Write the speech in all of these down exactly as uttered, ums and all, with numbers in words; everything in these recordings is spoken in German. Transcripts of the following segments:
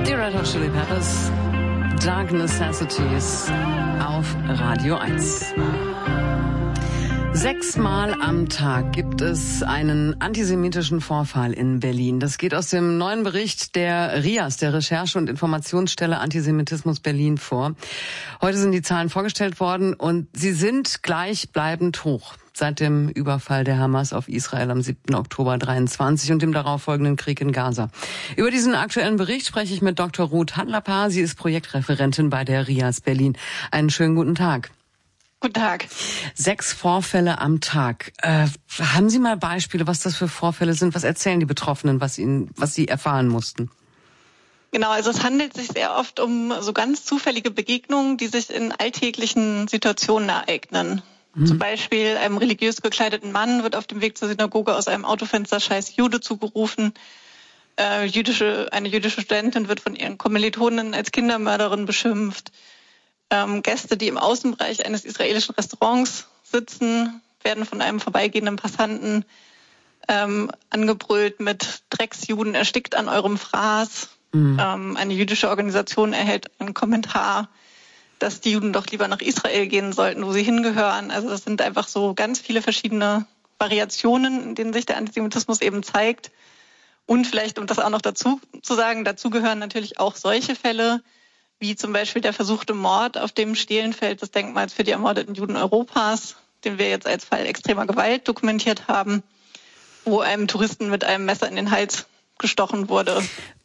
Die Red Hot Chili Peppers, Dark Necessities auf Radio eins. Sechsmal am Tag gibt es einen antisemitischen Vorfall in Berlin. Das geht aus dem neuen Bericht der R I A S, der Recherche- und Informationsstelle Antisemitismus Berlin, vor. Heute sind die Zahlen vorgestellt worden und sie sind gleichbleibend hoch seit dem Überfall der Hamas auf Israel am siebten Oktober dreiundzwanzig und dem darauffolgenden Krieg in Gaza. Über diesen aktuellen Bericht spreche ich mit Doktor Ruth Handlerpaar. Sie ist Projektreferentin bei der R I A S Berlin. Einen schönen guten Tag. Guten Tag. Sechs Vorfälle am Tag. Äh, haben Sie mal Beispiele, was das für Vorfälle sind? Was erzählen die Betroffenen, was ihnen, was sie erfahren mussten? Genau, also es handelt sich sehr oft um so ganz zufällige Begegnungen, die sich in alltäglichen Situationen ereignen. Mhm. Zum Beispiel einem religiös gekleideten Mann wird auf dem Weg zur Synagoge aus einem Autofenster „Scheiß Jude" zugerufen. Äh, jüdische, eine jüdische Studentin wird von ihren Kommilitoninnen als Kindermörderin beschimpft. Ähm, Gäste, die im Außenbereich eines israelischen Restaurants sitzen, werden von einem vorbeigehenden Passanten ähm, angebrüllt mit „Drecksjuden, erstickt an eurem Fraß". Mhm. Ähm, eine jüdische Organisation erhält einen Kommentar, dass die Juden doch lieber nach Israel gehen sollten, wo sie hingehören. Also das sind einfach so ganz viele verschiedene Variationen, in denen sich der Antisemitismus eben zeigt. Und vielleicht, um das auch noch dazu zu sagen, dazu gehören natürlich auch solche Fälle, wie zum Beispiel der versuchte Mord auf dem Stehlenfeld des Denkmals für die ermordeten Juden Europas, den wir jetzt als Fall extremer Gewalt dokumentiert haben, wo einem Touristen mit einem Messer in den Hals gestochen wurde.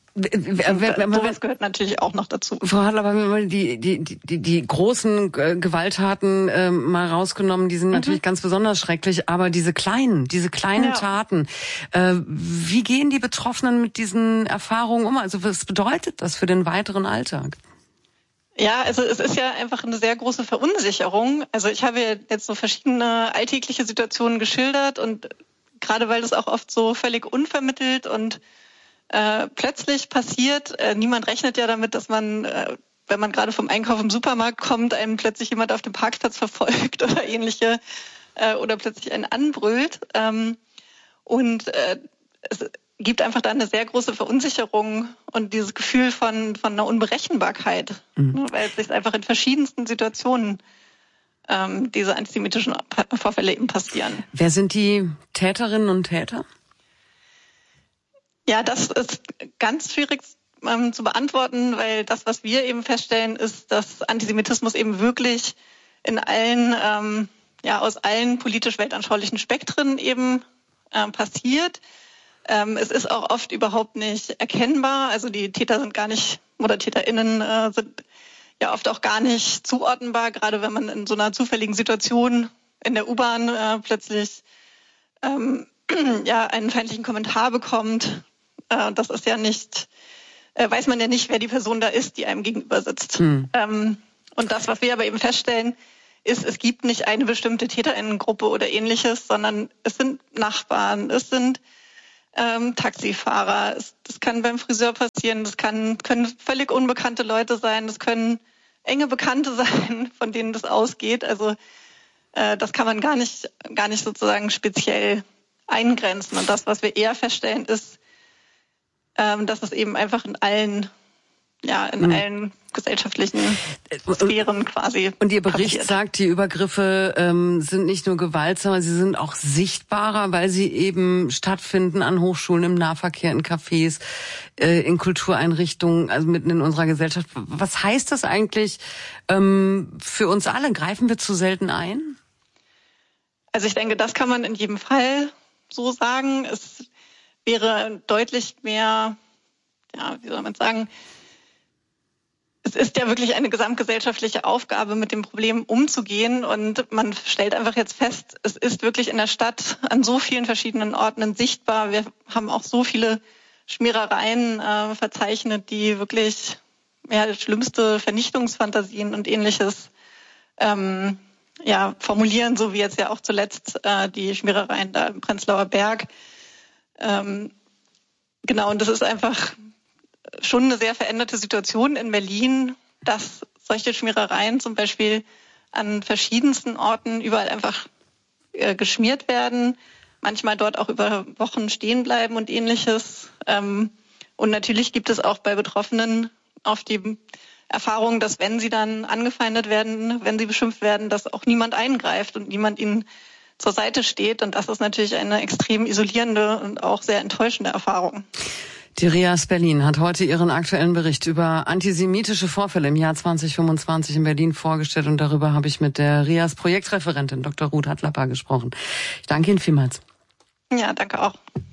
Sowas gehört natürlich auch noch dazu. Frau Hadler, wenn wir mal die, die, die, die großen Gewalttaten äh, mal rausgenommen, die sind mhm. natürlich ganz besonders schrecklich, aber diese kleinen, diese kleinen ja. Taten, äh, wie gehen die Betroffenen mit diesen Erfahrungen um? Also was bedeutet das für den weiteren Alltag? Ja, also es ist ja einfach eine sehr große Verunsicherung. Also ich habe jetzt so verschiedene alltägliche Situationen geschildert und gerade weil das auch oft so völlig unvermittelt und äh, plötzlich passiert, äh, niemand rechnet ja damit, dass man, äh, wenn man gerade vom Einkauf im Supermarkt kommt, einem plötzlich jemand auf dem Parkplatz verfolgt oder ähnliche äh, oder plötzlich einen anbrüllt. Ähm, und äh, es gibt einfach da eine sehr große Verunsicherung und dieses Gefühl von von einer Unberechenbarkeit, mhm. weil es sich einfach in verschiedensten Situationen ähm, diese antisemitischen Vorfälle eben passieren. Wer sind die Täterinnen und Täter? Ja, das ist ganz schwierig ähm, zu beantworten, weil das, was wir eben feststellen, ist, dass Antisemitismus eben wirklich in allen, ähm, ja, aus allen politisch-weltanschaulichen Spektren eben äh, passiert. Ähm, es ist auch oft überhaupt nicht erkennbar. Also die Täter sind gar nicht, oder TäterInnen äh, sind ja oft auch gar nicht zuordnenbar, gerade wenn man in so einer zufälligen Situation in der U-Bahn äh, plötzlich ähm, ja einen feindlichen Kommentar bekommt. Äh, das ist ja nicht, äh, weiß man ja nicht, wer die Person da ist, die einem gegenüber sitzt. Hm. Ähm, und das, was wir aber eben feststellen, ist, es gibt nicht eine bestimmte TäterInnengruppe oder ähnliches, sondern es sind Nachbarn, es sind Ähm, Taxifahrer, es, das kann beim Friseur passieren, das kann, können völlig unbekannte Leute sein, das können enge Bekannte sein, von denen das ausgeht. Also äh, das kann man gar nicht, gar nicht sozusagen speziell eingrenzen. Und das, was wir eher feststellen, ist, ähm, dass es eben einfach in allen, ja, in mhm. allen gesellschaftlichen Sphären quasi Und Ihr Bericht passiert. sagt, die Übergriffe ähm, sind nicht nur gewaltsamer, sie sind auch sichtbarer, weil sie eben stattfinden an Hochschulen, im Nahverkehr, in Cafés, äh, in Kultureinrichtungen, also mitten in unserer Gesellschaft. Was heißt das eigentlich ähm, für uns alle? Greifen wir zu selten ein? Also ich denke, das kann man in jedem Fall so sagen. Es wäre deutlich mehr, ja, wie soll man sagen, es ist ja wirklich eine gesamtgesellschaftliche Aufgabe, mit dem Problem umzugehen. Und man stellt einfach jetzt fest, es ist wirklich in der Stadt an so vielen verschiedenen Orten sichtbar. Wir haben auch so viele Schmierereien äh, verzeichnet, die wirklich ja, schlimmste Vernichtungsfantasien und Ähnliches ähm, ja, formulieren, so wie jetzt ja auch zuletzt äh, die Schmierereien da im Prenzlauer Berg. Ähm, genau, und das ist einfach schon eine sehr veränderte Situation in Berlin, dass solche Schmierereien zum Beispiel an verschiedensten Orten überall einfach äh, geschmiert werden, manchmal dort auch über Wochen stehen bleiben und Ähnliches. Ähm, Und natürlich gibt es auch bei Betroffenen oft die Erfahrung, dass wenn sie dann angefeindet werden, wenn sie beschimpft werden, dass auch niemand eingreift und niemand ihnen zur Seite steht. Und das ist natürlich eine extrem isolierende und auch sehr enttäuschende Erfahrung. Die RIAS Berlin hat heute ihren aktuellen Bericht über antisemitische Vorfälle im Jahr zwanzig fünfundzwanzig in Berlin vorgestellt. Und darüber habe ich mit der RIAS Projektreferentin Doktor Ruth Hatlapa gesprochen. Ich danke Ihnen vielmals. Ja, danke auch.